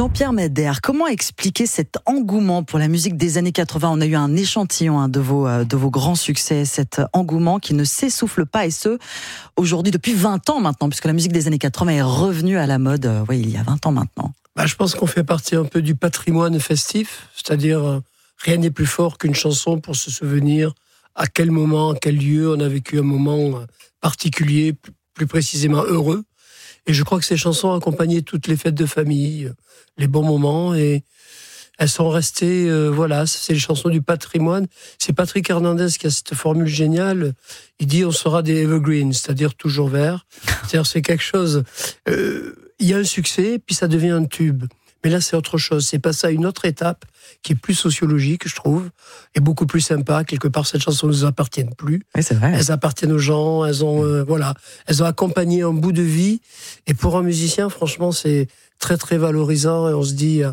Jean-Pierre Madère, comment expliquer cet engouement pour la musique des années 80 ? On a eu un échantillon de vos grands succès, cet engouement qui ne s'essouffle pas, et ce, aujourd'hui, depuis 20 ans maintenant, puisque la musique des années 80 est revenue à la mode, il y a 20 ans maintenant. Je pense qu'on fait partie un peu du patrimoine festif, c'est-à-dire rien n'est plus fort qu'une chanson pour se souvenir à quel moment, à quel lieu on a vécu un moment particulier, plus précisément heureux. Et je crois que ces chansons accompagnaient toutes les fêtes de famille, les bons moments, et elles sont restées, c'est les chansons du patrimoine. C'est Patrick Hernandez qui a cette formule géniale. Il dit on sera des evergreens, c'est-à-dire toujours verts. C'est-à-dire c'est quelque chose, il y a un succès, puis ça devient un tube. Mais là, c'est autre chose. C'est passé à une autre étape qui est plus sociologique, je trouve, et beaucoup plus sympa. Quelque part, cette chanson ne nous appartient plus. Oui, c'est vrai. Elles appartiennent aux gens. Elles ont accompagné un bout de vie. Et pour un musicien, franchement, c'est très très valorisant. Et on se dit,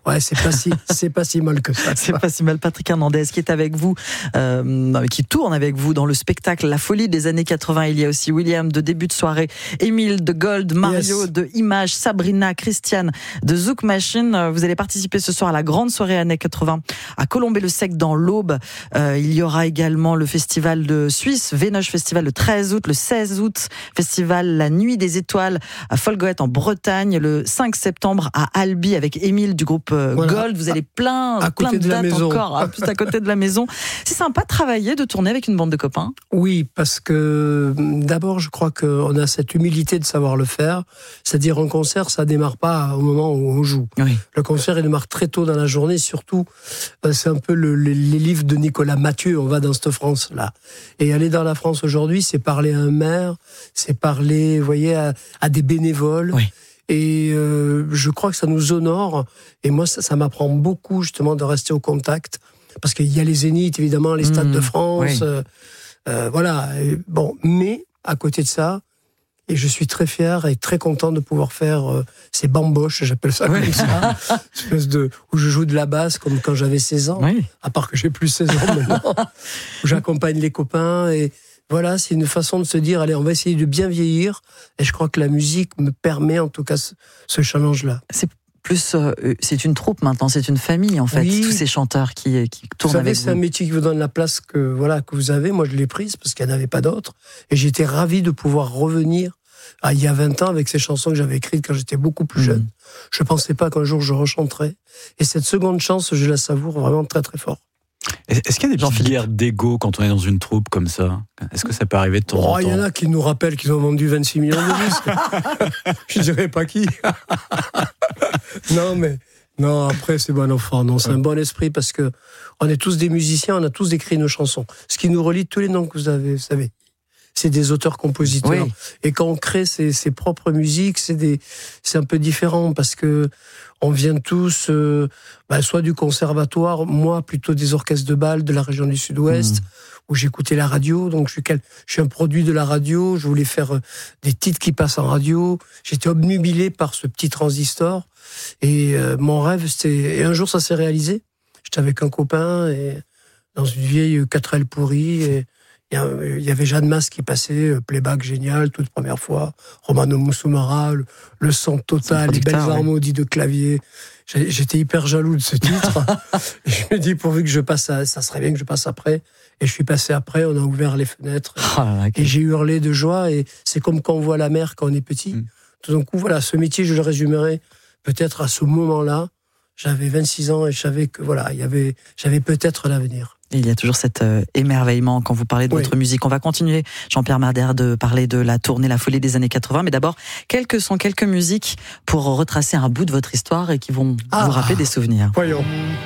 c'est pas si mal que ça. C'est pas si mal. Patrick Hernandez qui est avec vous, qui tourne avec vous dans le spectacle La Folie des années 80. Il y a aussi William de Début de Soirée, Émile de Gold, Mario de Image, Sabrina, Christiane de Zouk Machine. Vous allez participer ce soir à la grande soirée années 80 à Colombey-le-Sec dans l'Aube. Il y aura également le festival de Suisse, Vénoche Festival le 13 août, le 16 août, festival La Nuit des Étoiles à Folgoët en Bretagne, le 5 septembre à Albi avec Émile du groupe Gold. Vous allez plein de dates encore, juste à côté de la maison. C'est sympa de travailler, de tourner avec une bande de copains. Oui, parce que d'abord, je crois qu'on a cette humilité de savoir le faire. C'est-à-dire, un concert, ça démarre pas au moment où on joue. Oui. Le concert, il démarre très tôt dans la journée. Surtout, c'est un peu les livres de Nicolas Mathieu. On va dans cette France-là. Et aller dans la France aujourd'hui, c'est parler à un maire, c'est parler, vous voyez, à des bénévoles. Oui. Et je crois que ça nous honore. Et moi, ça m'apprend beaucoup, justement, de rester au contact. Parce qu'il y a les Zéniths, évidemment, les Stades de France. Oui. Mais à côté de ça, et je suis très fier et très content de pouvoir faire ces bamboches, j'appelle ça comme ça, espèce où je joue de la basse comme quand j'avais 16 ans, à part que j'ai plus 16 ans maintenant, où j'accompagne les copains. Et voilà, c'est une façon de se dire, allez, on va essayer de bien vieillir. Et je crois que la musique me permet en tout cas ce challenge-là. C'est une troupe maintenant, c'est une famille en fait, tous ces chanteurs qui tournent avec vous. C'est un métier qui vous donne la place que vous avez. Moi, je l'ai prise parce qu'il n'y en avait pas d'autres. Et j'étais ravi de pouvoir revenir il y a 20 ans avec ces chansons que j'avais écrites quand j'étais beaucoup plus jeune. Je ne pensais pas qu'un jour je rechanterais. Et cette seconde chance, je la savoure vraiment très très fort. Est-ce qu'il y a des petites guerres d'ego quand on est dans une troupe comme ça ? Est-ce que ça peut arriver de temps en temps ? Il y en a qui nous rappellent qu'ils ont vendu 26 millions de disques. Je dirais pas qui. Non, après, c'est bon enfant. Non, c'est un bon esprit parce que on est tous des musiciens, on a tous écrit nos chansons. Ce qui nous relie, tous les noms que vous savez, c'est des auteurs-compositeurs. Oui. Et quand on crée ses propres musiques, c'est un peu différent parce que on vient tous, soit du conservatoire, moi plutôt des orchestres de bal de la région du Sud-Ouest, où j'écoutais la radio. Donc je suis un produit de la radio. Je voulais faire des titres qui passent en radio. J'étais obnubilé par ce petit transistor. Et mon rêve, et un jour ça s'est réalisé. J'étais avec un copain et dans une vieille 4L pourrie. Et il y avait Jeanne Masse qui passait, playback génial, toute première fois, Romano Musumara, le son total, les belles harmonies de clavier. J'étais hyper jaloux de ce titre. Et je me dis, pourvu que je passe, ça serait bien que je passe après. Et je suis passé après, on a ouvert les fenêtres. Et j'ai hurlé de joie. Et c'est comme quand on voit la mer quand on est petit. Tout d'un coup, voilà, ce métier, je le résumerai peut-être à ce moment-là. J'avais 26 ans et je savais que j'avais peut-être l'avenir. Et il y a toujours cet émerveillement quand vous parlez de votre musique. On va continuer, Jean-Pierre Madère, de parler de la tournée La Folie des années 80. Mais d'abord, quelles sont quelques musiques pour retracer un bout de votre histoire et qui vont vous rappeler des souvenirs. Voyons.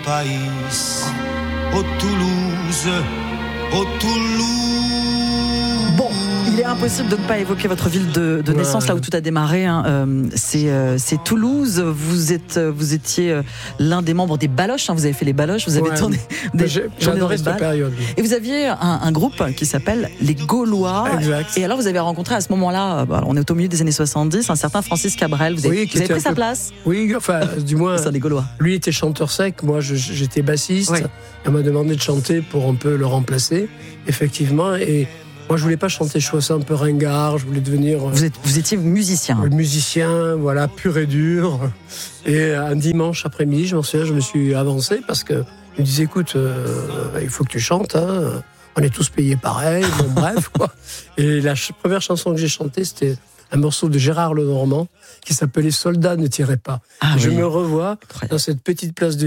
Bon, il est impossible de ne pas évoquer votre ville de naissance, là où tout a démarré. C'est Toulouse. Vous étiez l'un des membres des Baloches. Vous avez fait les Baloches. Vous avez tourné des j'adorais cette période. Et vous aviez un groupe qui s'appelle les Gaulois. Exact. Et alors vous avez rencontré à ce moment-là, on est au milieu des années 70, un certain Francis Cabrel. Vous avez pris sa place. Oui, enfin, du moins. C'est des Gaulois. Lui était chanteur sec. Moi, j'étais bassiste. Oui. On m'a demandé de chanter pour un peu le remplacer. Effectivement. Et Moi, je voulais pas chanter, je trouvais ça un peu ringard, je voulais devenir... Vous étiez musicien. Musicien, voilà, pur et dur. Et un dimanche après-midi, je m'en souviens, je me suis avancé parce que je me disais, écoute, il faut que tu chantes, hein. On est tous payés pareil, bon, bref, quoi. Et la première chanson que j'ai chantée, c'était un morceau de Gérard Lenormand qui s'appelait « Soldats ne tirez pas ». Je me revois dans cette petite place de